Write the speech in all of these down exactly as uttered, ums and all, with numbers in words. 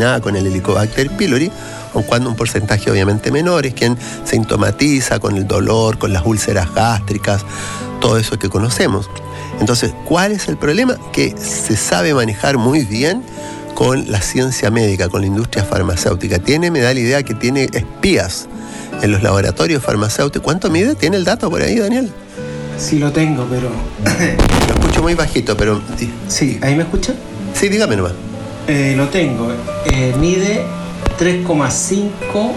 contaminada con el Helicobacter pylori, aun cuando un porcentaje obviamente menor es quien sintomatiza con el dolor, con las úlceras gástricas, todo eso que conocemos. Entonces, ¿cuál es el problema? Que se sabe manejar muy bien con la ciencia médica, con la industria farmacéutica. Tiene, me da la idea que tiene espías en los laboratorios farmacéuticos. ¿Cuánto mide? ¿Tiene el dato por ahí, Daniel? Sí lo tengo, pero... Lo escucho muy bajito, pero... Sí, ¿ahí me escucha? Sí, dígame nomás. Eh, lo tengo. Eh, mide tres coma cinco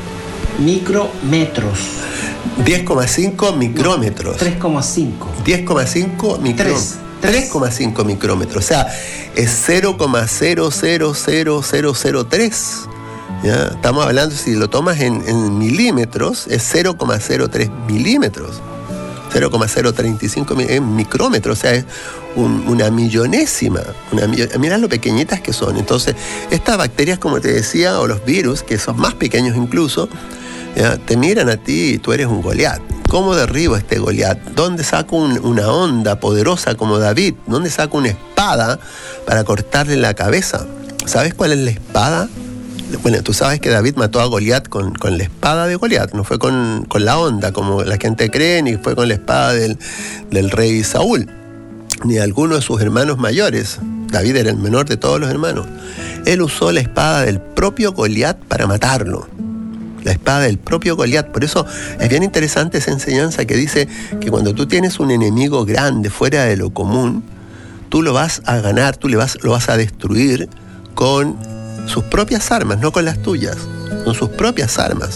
micrometros. diez coma cinco micrómetros. tres coma cinco. diez coma cinco micrómetros. tres coma cinco micrómetros. O sea, es cero coma cero cero cero cero cero tres. ¿Ya? Estamos hablando, si lo tomas en, en milímetros, es cero coma cero tres milímetros. cero coma cero treinta y cinco micrómetros, o sea, es un, una millonésima. Una, mirá lo pequeñitas que son. Entonces, estas bacterias, como te decía, o los virus, que son más pequeños incluso, ¿ya? Te miran a ti y tú eres un Goliat. ¿Cómo derribo a este Goliat? ¿Dónde saco un, una onda poderosa como David? ¿Dónde saco una espada para cortarle la cabeza? ¿Sabes cuál es la espada? Bueno, tú sabes que David mató a Goliat con, con la espada de Goliat, no fue con, con la onda, como la gente cree, ni fue con la espada del, del rey Saúl, ni de alguno de sus hermanos mayores. David era el menor de todos los hermanos. Él usó la espada del propio Goliat para matarlo. La espada del propio Goliat. Por eso es bien interesante esa enseñanza que dice que cuando tú tienes un enemigo grande, fuera de lo común, tú lo vas a ganar, tú le vas, lo vas a destruir con sus propias armas, no con las tuyas, con sus propias armas.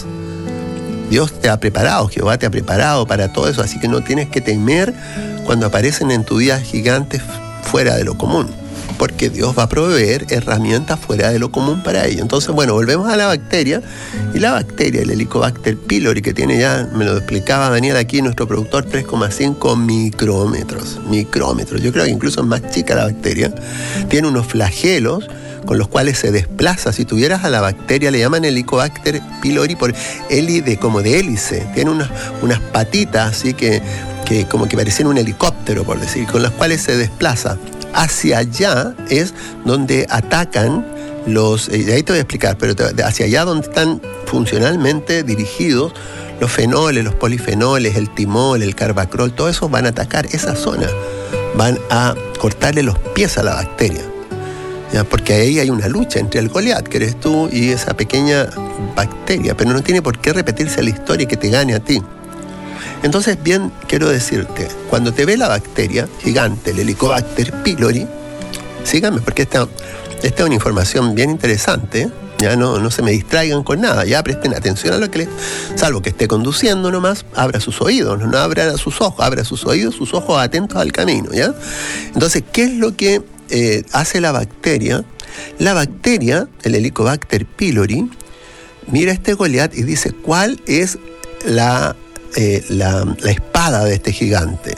Dios te ha preparado, Jehová te ha preparado para todo eso, así que no tienes que temer cuando aparecen en tu vida gigantes fuera de lo común, porque Dios va a proveer herramientas fuera de lo común para ello. Entonces, bueno, volvemos a la bacteria, y la bacteria, el Helicobacter pylori, que tiene ya, me lo explicaba Daniel aquí, nuestro productor, tres coma cinco micrómetros, micrómetros, yo creo que incluso es más chica la bacteria, tiene unos flagelos con los cuales se desplaza. Si tuvieras a la bacteria, le llaman Helicobacter pylori por heli de, como de hélice, tiene unas, unas patitas así que, que como que parecen un helicóptero, por decir, con las cuales se desplaza. Hacia allá es donde atacan los, y ahí te voy a explicar, pero te, hacia allá donde están funcionalmente dirigidos los fenoles, los polifenoles, el timol, el carbacrol, todo eso van a atacar esa zona, van a cortarle los pies a la bacteria. ¿Ya? Porque ahí hay una lucha entre el Goliat, que eres tú, y esa pequeña bacteria, pero no tiene por qué repetirse la historia y que te gane a ti. Entonces, bien, quiero decirte, cuando te ve la bacteria gigante, el Helicobacter pylori, síganme, porque esta, esta es una información bien interesante, ya no, no se me distraigan con nada, ya presten atención a lo que les... Salvo que esté conduciendo nomás, abra sus oídos, no abra sus ojos, abra sus oídos, sus ojos atentos al camino, ¿ya? Entonces, ¿qué es lo que Eh, hace la bacteria? La bacteria, el Helicobacter pylori, mira a este Goliat y dice, ¿cuál es la, eh, la, la espada de este gigante?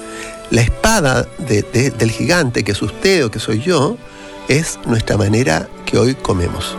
La espada de, de, del gigante, que es usted o que soy yo, es nuestra manera que hoy comemos.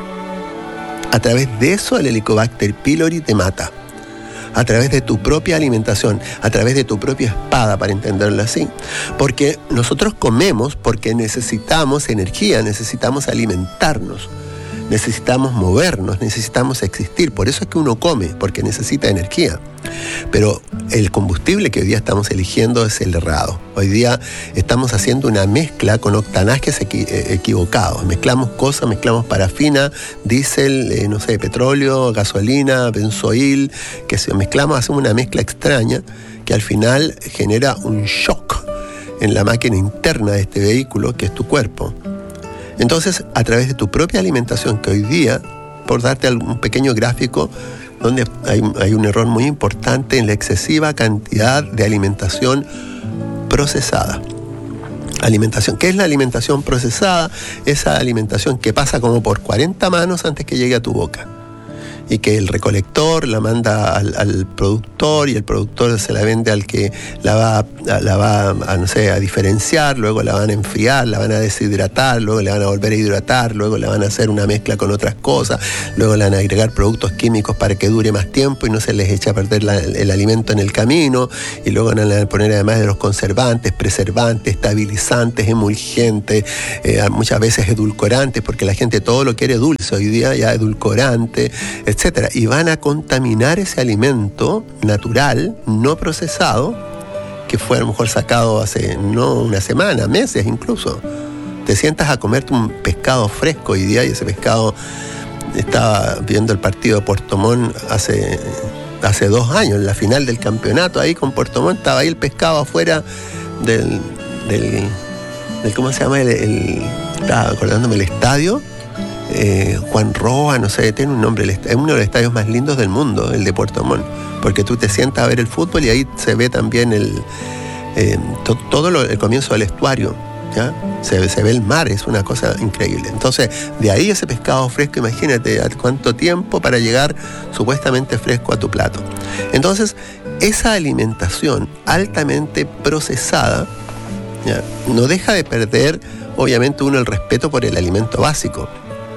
A través de eso el Helicobacter pylori te mata. A través de tu propia alimentación, a través de tu propia espada, para entenderlo así. Porque nosotros comemos porque necesitamos energía, necesitamos alimentarnos, necesitamos movernos, necesitamos existir. Por eso es que uno come, porque necesita energía. Pero el combustible que hoy día estamos eligiendo es el errado. Hoy día estamos haciendo una mezcla con octanajes equi- equivocados. Mezclamos cosas, mezclamos parafina, diésel, eh, no sé, petróleo, gasolina, benzoil, que se mezclamos, hacemos una mezcla extraña que al final genera un shock en la máquina interna de este vehículo, que es tu cuerpo. Entonces, a través de tu propia alimentación, que hoy día, por darte un pequeño gráfico, donde hay, hay un error muy importante en la excesiva cantidad de alimentación procesada. Alimentación, ¿qué es la alimentación procesada? Esa alimentación que pasa como por cuarenta manos antes que llegue a tu boca. y que el recolector la manda al, al productor y el productor se la vende al que la va, a, la va a, no sé, a diferenciar, luego la van a enfriar, la van a deshidratar, luego le van a volver a hidratar, luego le van a hacer una mezcla con otras cosas, luego le van a agregar productos químicos para que dure más tiempo y no se les eche a perder la, el, el alimento en el camino, y luego van a poner además de los conservantes, preservantes, estabilizantes, emulgentes, eh, muchas veces edulcorantes, porque la gente todo lo quiere dulce hoy día, ya edulcorante, etcétera, y van a contaminar ese alimento natural, no procesado, que fue a lo mejor sacado hace no una semana, meses incluso. Te sientas a comerte un pescado fresco hoy día y ese pescado, estaba viendo el partido de Puerto Montt hace, hace dos años, en la final del campeonato, ahí con Puerto Montt, estaba ahí el pescado afuera del, del, del ¿cómo se llama? El, el, estaba acordándome el estadio, Eh, Juan Roa, no sé, tiene un nombre, es uno de los estadios más lindos del mundo, el de Puerto Montt, porque tú te sientas a ver el fútbol y ahí se ve también el eh, to, todo lo, el comienzo del estuario, ¿ya? Se, se ve el mar, es una cosa increíble. Entonces, de ahí ese pescado fresco, imagínate cuánto tiempo para llegar supuestamente fresco a tu plato. Entonces, esa alimentación altamente procesada, ¿ya?, no deja de perder, obviamente, uno el respeto por el alimento básico.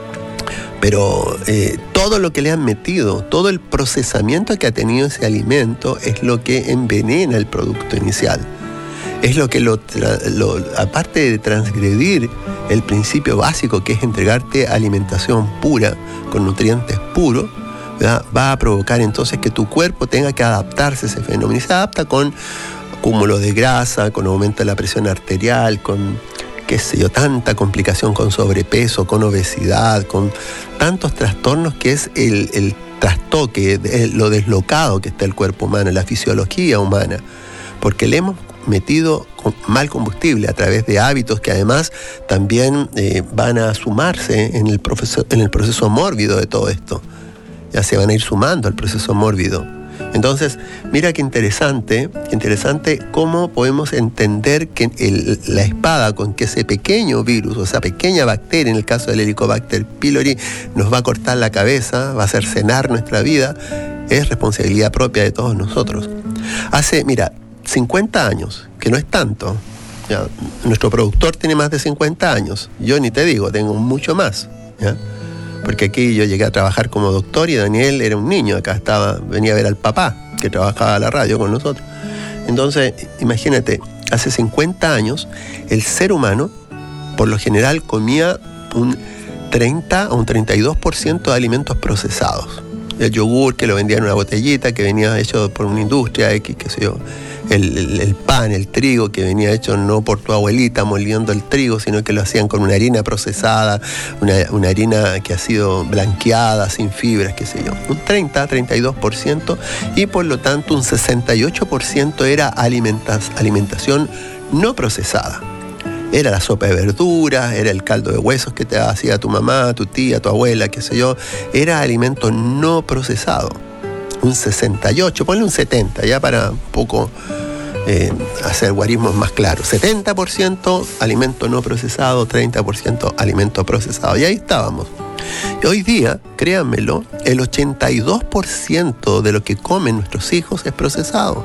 Pero eh, todo lo que le han metido, todo el procesamiento que ha tenido ese alimento es lo que envenena el producto inicial. Es lo que, lo, lo, aparte de transgredir el principio básico, que es entregarte alimentación pura, con nutrientes puros, ¿verdad?, va a provocar entonces que tu cuerpo tenga que adaptarse a ese fenómeno. Y se adapta con acúmulo de grasa, con aumento de la presión arterial, con qué sé yo, tanta complicación, con sobrepeso, con obesidad, con tantos trastornos, que es el, el trastoque, el, lo deslocado que está el cuerpo humano, la fisiología humana, porque le hemos metido mal combustible a través de hábitos que además también eh, van a sumarse en el, proceso, en el proceso mórbido de todo esto. Ya se van a ir sumando al proceso mórbido. Entonces, mira qué interesante, qué interesante cómo podemos entender que el, la espada con que ese pequeño virus, o esa pequeña bacteria, en el caso del Helicobacter pylori, nos va a cortar la cabeza, va a hacer cenar nuestra vida, es responsabilidad propia de todos nosotros. Hace, mira, cincuenta años, que no es tanto, ya, nuestro productor tiene más de cincuenta años, yo ni te digo, tengo mucho más, ¿ya? Porque aquí yo llegué a trabajar como doctor y Daniel era un niño, acá estaba, venía a ver al papá, que trabajaba a la radio con nosotros. Entonces, imagínate, hace cincuenta años, el ser humano, por lo general, comía un treinta o un treinta y dos por ciento de alimentos procesados. El yogur, que lo vendían en una botellita, que venía hecho por una industria X, qué sé yo. El, el, el pan, el trigo, que venía hecho no por tu abuelita moliendo el trigo, sino que lo hacían con una harina procesada, una, una harina que ha sido blanqueada, sin fibras, qué sé yo. Un treinta, treinta y dos por ciento, y por lo tanto un sesenta y ocho por ciento era alimentas, alimentación no procesada. Era la sopa de verduras, era el caldo de huesos que te hacía tu mamá, tu tía, tu abuela, qué sé yo. Era alimento no procesado. Un sesenta y ocho, ponle un setenta, ya para un poco eh, hacer guarismos más claros. setenta por ciento alimento no procesado, treinta por ciento alimento procesado. Y ahí estábamos. Y hoy día, créanmelo, el ochenta y dos por ciento de lo que comen nuestros hijos es procesado.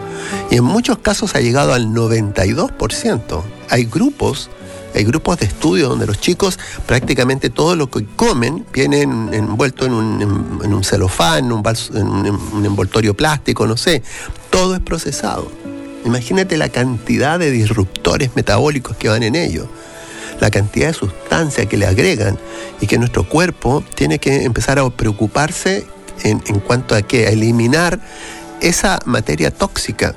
Y en muchos casos ha llegado al noventa y dos por ciento. Hay grupos, hay grupos de estudio donde los chicos prácticamente todo lo que comen viene en, envuelto en un, en, en un celofán, en un, en un, en un envoltorio plástico, no sé. Todo es procesado. Imagínate la cantidad de disruptores metabólicos que van en ello, la cantidad de sustancias que le agregan y que nuestro cuerpo tiene que empezar a preocuparse en, en cuanto a qué, a eliminar esa materia tóxica.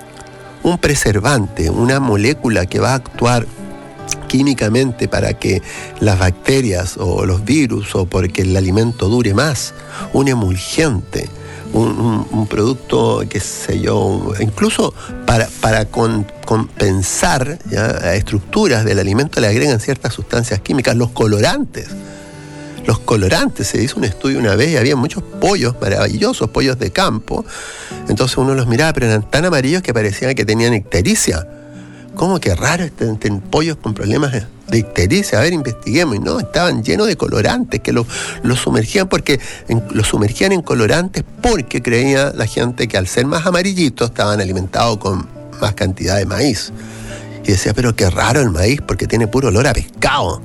Un preservante, una molécula que va a actuar químicamente para que las bacterias o los virus o porque el alimento dure más, un emulgente, un, un, un producto, qué sé yo, incluso para, para con, compensar, ¿ya?, a estructuras del alimento le agregan ciertas sustancias químicas, los colorantes. Los colorantes, se hizo un estudio una vez y había muchos pollos maravillosos, pollos de campo. Entonces uno los miraba, pero eran tan amarillos que parecían que tenían ictericia. ¿Cómo que raro, estén, estén pollos con problemas de ictericia, a ver, investiguemos. Y no, estaban llenos de colorantes que los lo sumergían porque en, los sumergían en colorantes porque creía la gente que al ser más amarillitos estaban alimentados con más cantidad de maíz. Y decía, pero qué raro el maíz porque tiene puro olor a pescado.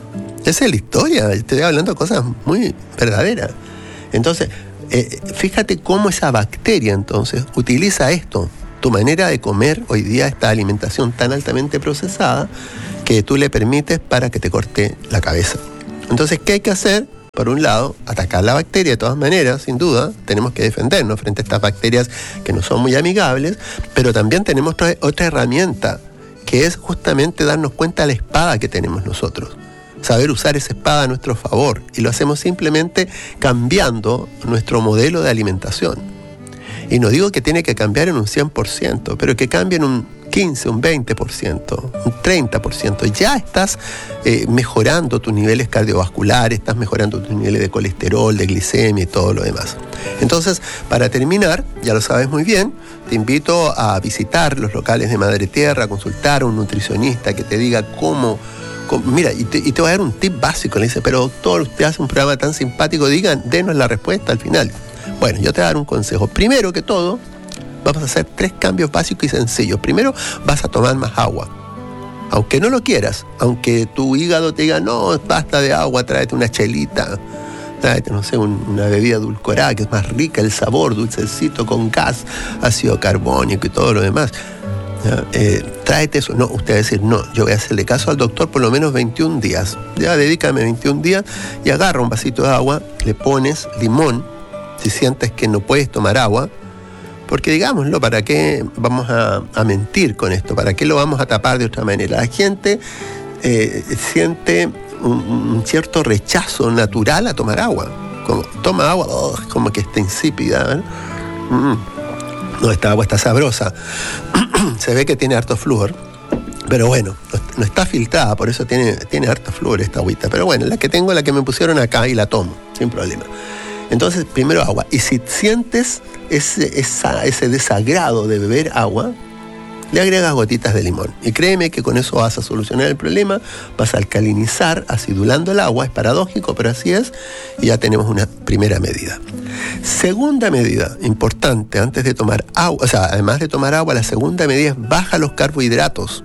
Esa es la historia, estoy hablando de cosas muy verdaderas. Entonces, eh, fíjate cómo esa bacteria entonces utiliza esto. Tu manera de comer hoy día, esta alimentación tan altamente procesada, que tú le permites para que te corte la cabeza. Entonces, ¿qué hay que hacer? Por un lado, atacar la bacteria de todas maneras, sin duda. Tenemos que defendernos frente a estas bacterias que no son muy amigables, pero también tenemos otra, otra herramienta, que es justamente darnos cuenta de la espada que tenemos nosotros. Saber usar esa espada a nuestro favor. Y lo hacemos simplemente cambiando nuestro modelo de alimentación. Y no digo que tiene que cambiar en un cien por ciento, pero que cambie en un quince, un veinte por ciento, un treinta por ciento. Ya estás eh, mejorando tus niveles cardiovasculares, estás mejorando tus niveles de colesterol, de glicemia y todo lo demás. Entonces, para terminar, ya lo sabes muy bien, te invito a visitar los locales de Madre Tierra, a consultar a un nutricionista que te diga cómo... cómo mira, y te, y te voy a dar un tip básico. Le dice, pero doctor, usted hace un programa tan simpático, digan, denos la respuesta al final. Bueno, yo te voy a dar un consejo. Primero que todo, vamos a hacer tres cambios básicos y sencillos. Primero, vas a tomar más agua. Aunque no lo quieras, aunque tu hígado te diga, no, basta de agua, tráete una chelita, tráete, no sé, un, una bebida edulcorada que es más rica, el sabor, dulcecito, con gas, ácido carbónico y todo lo demás. ¿Ya? Eh, tráete eso. No, usted va a decir, no, yo voy a hacerle caso al doctor por lo menos veintiún días. Ya, dedícame veintiún días y agarra un vasito de agua, le pones limón, si sientes que no puedes tomar agua, porque digámoslo, ¿para qué vamos a, a mentir con esto? ¿Para qué lo vamos a tapar de otra manera? La gente eh, siente un, un cierto rechazo natural a tomar agua. Como toma agua, oh, como que está insípida, ¿eh? Mm, no, esta agua está sabrosa. Se ve que tiene harto flúor, pero bueno, no, no está filtrada, por eso tiene, tiene harto flúor esta agüita. Pero bueno, la que tengo, la que me pusieron acá y la tomo, sin problema. Entonces, primero agua. Y si sientes ese, esa, ese desagrado de beber agua, le agregas gotitas de limón. Y créeme que con eso vas a solucionar el problema, vas a alcalinizar acidulando el agua. Es paradójico, pero así es. Y ya tenemos una primera medida. Segunda medida importante antes de tomar agua, o sea, además de tomar agua, la segunda medida es baja los carbohidratos.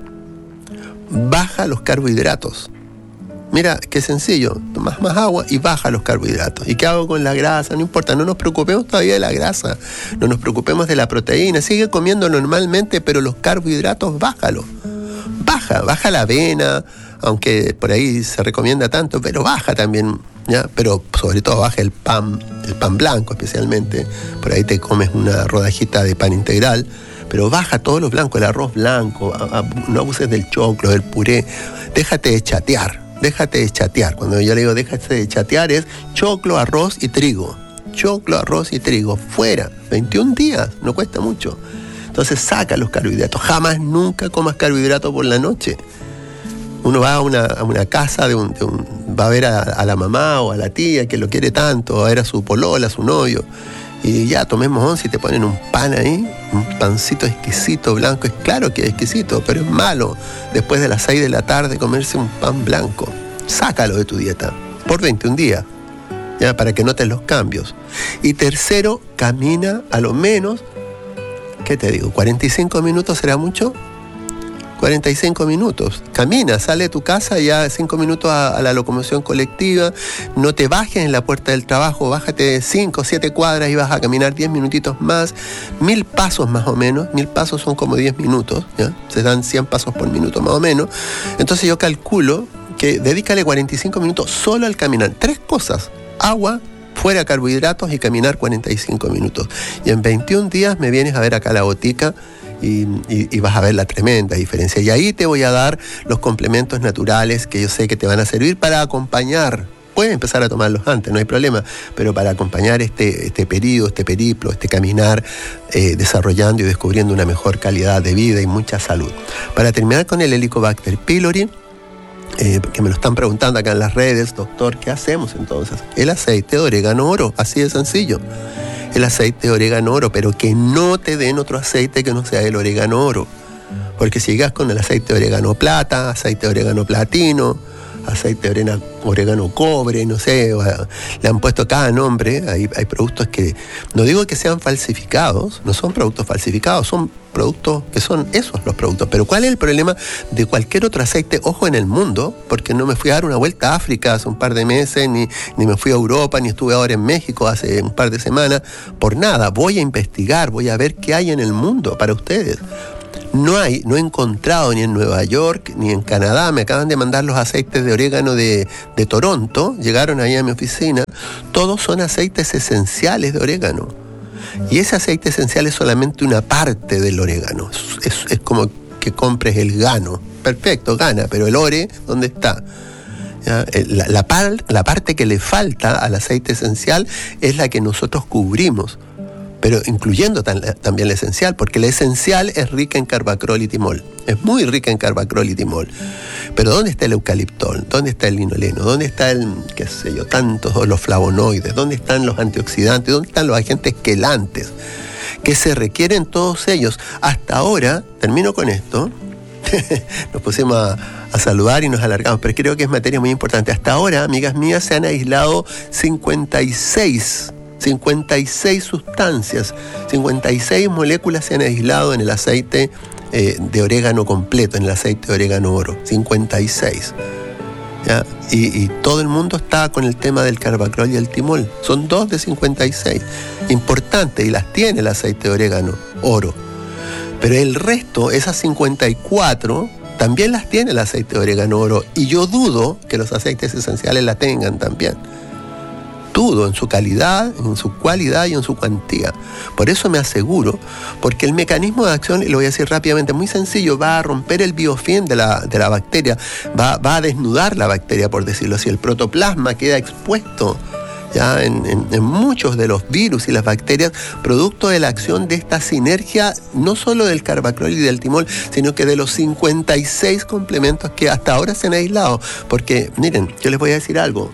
Baja los carbohidratos. Mira, qué sencillo, tomas más agua y baja los carbohidratos. ¿Y qué hago con la grasa? No importa, no nos preocupemos todavía de la grasa, no nos preocupemos de la proteína, sigue comiendo normalmente, pero los carbohidratos bájalo. Baja, baja la avena, aunque por ahí se recomienda tanto, pero baja también, ¿ya? Pero sobre todo baja el pan, el pan blanco especialmente, por ahí te comes una rodajita de pan integral, pero baja todos los blancos, el arroz blanco, a, a, no abuses del choclo, del puré, déjate de chatear. Déjate de chatear. Cuando yo le digo déjate de chatear es choclo, arroz y trigo. Choclo, arroz y trigo. Fuera. veintiún días. No cuesta mucho. Entonces saca los carbohidratos. Jamás, nunca comas carbohidratos por la noche. Uno va a una, a una casa, de un, de un, va a ver a, a la mamá o a la tía que lo quiere tanto, va a ver a su polola, a su novio. Y ya tomemos once y te ponen un pan ahí, un pancito exquisito, blanco. Es claro que es exquisito, pero es malo después de las seis de la tarde comerse un pan blanco. Sácalo de tu dieta por veintiún días, ya, para que notes los cambios. Y tercero, camina a lo menos, ¿qué te digo? ¿cuarenta y cinco minutos será mucho? cuarenta y cinco minutos. Camina, sale de tu casa ya cinco minutos a, a la locomoción colectiva. No te bajes en la puerta del trabajo, bájate cinco o siete cuadras y vas a caminar diez minutitos más. Mil pasos más o menos. Mil pasos son como diez minutos, ¿ya? Se dan cien pasos por minuto más o menos. Entonces yo calculo que dedícale cuarenta y cinco minutos solo al caminar. Tres cosas: agua, fuera carbohidratos y caminar cuarenta y cinco minutos. Y en veintiún días me vienes a ver acá a la botica. Y, y, y vas a ver la tremenda diferencia. Y ahí te voy a dar los complementos naturales que yo sé que te van a servir para acompañar. Puedes empezar a tomarlos antes, no hay problema, pero para acompañar este, este periodo, este periplo, este caminar, eh, desarrollando y descubriendo una mejor calidad de vida y mucha salud. Para terminar con el Helicobacter pylori, eh, que me lo están preguntando acá en las redes, doctor, ¿qué hacemos entonces? El aceite de orégano oro, así de sencillo. El aceite de orégano oro, pero que no te den otro aceite que no sea el orégano oro. Porque si llegas con el aceite de orégano plata, aceite de orégano platino, aceite de orégano, orégano cobre, no sé, le han puesto cada nombre. Hay, hay productos que, no digo que sean falsificados, no son productos falsificados, son productos que son esos los productos. Pero ¿cuál es el problema de cualquier otro aceite? Ojo, en el mundo, porque no me fui a dar una vuelta a África hace un par de meses, ni, ni me fui a Europa, ni estuve ahora en México hace un par de semanas, por nada. Voy a investigar, voy a ver qué hay en el mundo para ustedes. No hay, no he encontrado ni en Nueva York ni en Canadá. Me acaban de mandar los aceites de orégano de, de Toronto, llegaron ahí a mi oficina. Todos son aceites esenciales de orégano. Y ese aceite esencial es solamente una parte del orégano. Es, es, es como que compres el gano. Perfecto, gana, pero el ore, ¿dónde está? ¿Ya? La, la, par, la parte que le falta al aceite esencial es la que nosotros cubrimos, pero incluyendo tan, también la esencial, porque la esencial es rica en carbacrol y timol. Es muy rica en carbacrol y timol. Pero ¿dónde está el eucaliptol? ¿Dónde está el linoleno? ¿Dónde está el, qué sé yo, tantos los flavonoides? ¿Dónde están los antioxidantes? ¿Dónde están los agentes quelantes? Que se requieren todos ellos. Hasta ahora, termino con esto, nos pusimos a, a saludar y nos alargamos, pero creo que es materia muy importante. Hasta ahora, amigas mías, se han aislado cincuenta y seis sustancias, cincuenta y seis moléculas se han aislado en el aceite eh, de orégano completo, en el aceite de orégano oro, cincuenta y seis. ¿Ya? Y, y todo el mundo está con el tema del carbacrol y el timol. Son dos de cincuenta y seis. Importante, y las tiene el aceite de orégano oro. Pero el resto, esas cincuenta y cuatro, también las tiene el aceite de orégano oro. Y yo dudo que los aceites esenciales la tengan también. Dudo en su calidad, en su cualidad y en su cuantía. Por eso me aseguro, porque el mecanismo de acción, y lo voy a decir rápidamente, muy sencillo, va a romper el biofilm de la, de la bacteria, va, va a desnudar la bacteria, por decirlo así. El protoplasma queda expuesto ya en, en, en muchos de los virus y las bacterias, producto de la acción de esta sinergia, no solo del carbacrol y del timol, sino que de los cincuenta y seis complementos que hasta ahora se han aislado. Porque, miren, yo les voy a decir algo.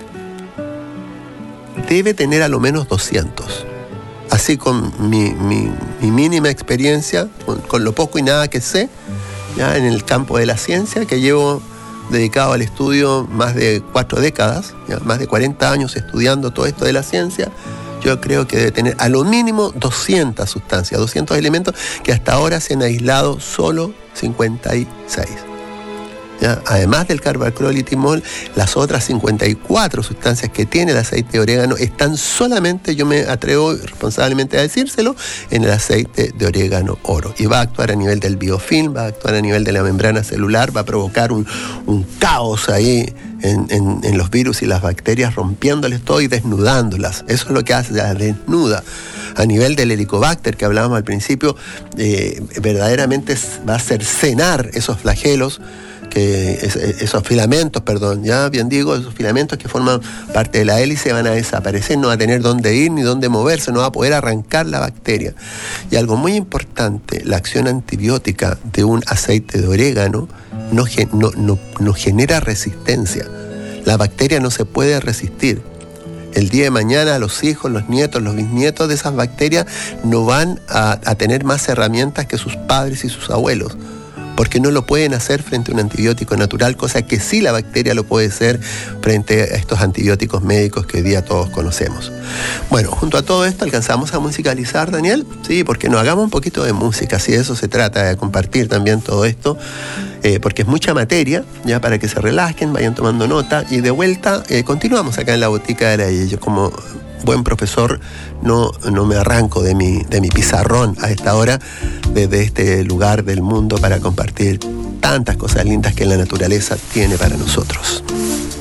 Debe tener a lo menos doscientos. Así con mi, mi, mi mínima experiencia, con, con lo poco y nada que sé, ya en el campo de la ciencia, que llevo dedicado al estudio más de cuatro décadas, ya, más de cuarenta años estudiando todo esto de la ciencia, yo creo que debe tener a lo mínimo doscientas sustancias, doscientos elementos, que hasta ahora se han aislado solo cincuenta y seis. ¿Ya? Además del carbacrol y timol, las otras cincuenta y cuatro sustancias que tiene el aceite de orégano están solamente, yo me atrevo responsablemente a decírselo, en el aceite de orégano oro. Y va a actuar a nivel del biofilm, va a actuar a nivel de la membrana celular, va a provocar un, un caos ahí en, en, en los virus y las bacterias, rompiéndoles todo y desnudándolas. Eso es lo que hace, la desnuda. A nivel del Helicobacter que hablábamos al principio, eh, verdaderamente va a cercenar esos flagelos, que es, esos filamentos, perdón, ya bien digo, esos filamentos que forman parte de la hélice van a desaparecer, no va a tener dónde ir ni dónde moverse, no va a poder arrancar la bacteria. Y algo muy importante, la acción antibiótica de un aceite de orégano no, no, no, no genera resistencia. La bacteria no se puede resistir. El día de mañana los hijos, los nietos, los bisnietos de esas bacterias no van a, a tener más herramientas que sus padres y sus abuelos, porque no lo pueden hacer frente a un antibiótico natural, cosa que sí la bacteria lo puede hacer frente a estos antibióticos médicos que hoy día todos conocemos. Bueno, junto a todo esto, ¿alcanzamos a musicalizar, Daniel? Sí, porque nos hagamos un poquito de música, si de eso se trata, de compartir también todo esto, eh, porque es mucha materia, ya para que se relajen, vayan tomando nota, y de vuelta, eh, continuamos acá en la Botica de la I E. Yo como buen profesor no, no me arranco de mi, de mi pizarrón a esta hora, desde este lugar del mundo, para compartir tantas cosas lindas que la naturaleza tiene para nosotros.